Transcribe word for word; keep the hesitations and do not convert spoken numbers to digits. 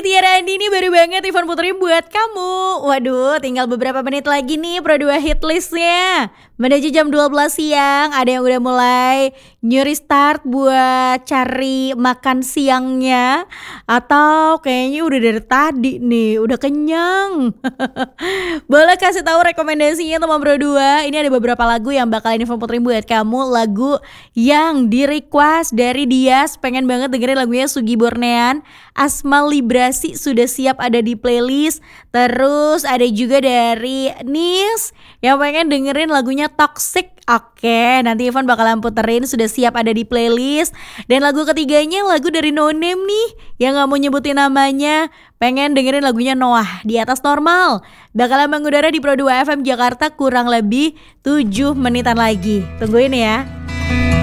Tiara Andini baru banget Ivan puterin buat kamu. Waduh, tinggal beberapa menit lagi nih Pro dua hit listnya. Menuju jam dua belas siang, ada yang udah mulai new restart buat cari makan siangnya. Atau kayaknya udah dari tadi nih, udah kenyang. Boleh kasih tahu rekomendasinya teman Pro dua. Ini ada beberapa lagu yang bakalan Ivan puterin buat kamu. Lagu yang di request dari Dias, pengen banget dengerin lagunya Sugi Bornean. Asma Librasi sudah siap ada di playlist. Terus ada juga dari Nis yang pengen dengerin lagunya Toxic. Oke, nanti Ivan bakalan puterin, sudah siap ada di playlist. Dan lagu ketiganya lagu dari No Name nih, yang gak mau nyebutin namanya, pengen dengerin lagunya Noah, Di Atas Normal. Bakalan mengudara di Pro dua F M Jakarta kurang lebih tujuh menitan lagi. Tungguin ya.